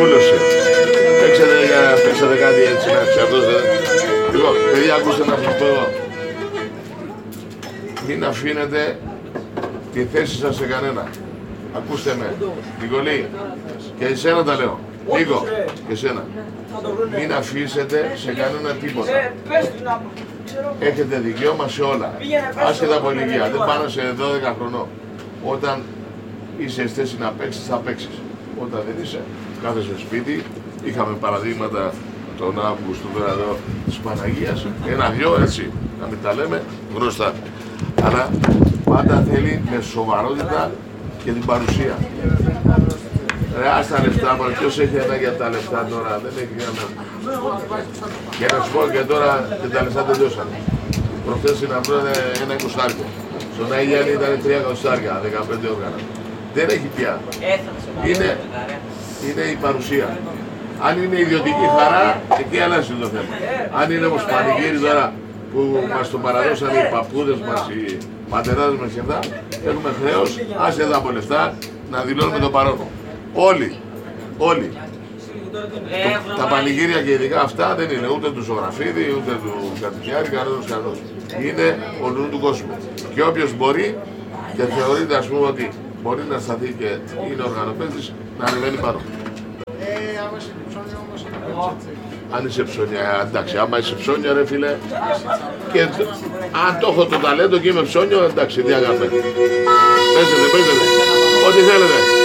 Παίξατε κάτι έτσι να ξαρτώσετε. Λοιπόν, παιδιά, ακούστε να σας πω εδώ. Μην αφήνετε τη θέση σας σε κανένα. Ακούστε με. Νικολή, και εσένα τα λέω. Νίκο, και εσένα. Μην αφήσετε σε κανένα τίποτα. Έχετε δικαίωμα σε όλα. Άσχετα από ηλικία. Δεν πάνε σε 12 χρονών. Όταν είσαι στη θέση να παίξεις, θα παίξεις. Όταν δεν είσαι, κάθεσαι στο σπίτι. Είχαμε παραδείγματα τον Αύγουστο τώρα εδώ της Παναγίας. Ένα-δυο έτσι, να μην τα λέμε γνωστά. Αλλά πάντα θέλει με σοβαρότητα και την παρουσία. Ρε, ας τα λεφτά, μα ποιος έχει ένα για τα λεφτά τώρα, δεν έχει κανένα. Και να σου πω και τώρα και τα λεφτά τελειώσαν. Προχθές να βρουν ένα 20. Στον Αγιάννη ήταν 3 εκατοστάρια, 15 όργανα. Δεν έχει πια. Είναι η παρουσία. Αν είναι ιδιωτική χαρά, εκεί αλλάζει το θέμα. Αν είναι όμως πανηγύρι τώρα που μας το παραδώσαν οι παππούδες μας, οι πατεράδες μας και αυτά, έχουμε χρέος, άσε εδώ από λεφτά, να δηλώνουμε το παρόν. Όλοι. Τα πανηγύρια και ειδικά αυτά δεν είναι ούτε του Ζωγραφίδη, ούτε του Κατοικιάρη, κανένας. Είναι ο νου του κόσμου. Και όποιος μπορεί και θεωρείται ας πούμε ότι μπορεί να σταθεί και είναι οργανοπαίδης, να ανεβαίνει πάνω. Αν είσαι ψώνια, εντάξει, άμα είσαι ψώνια ρε φίλε, και αν το έχω το ταλέντο και είμαι ψώνιο, εντάξει, τι αγάπη. Παίζετε, ό,τι θέλετε.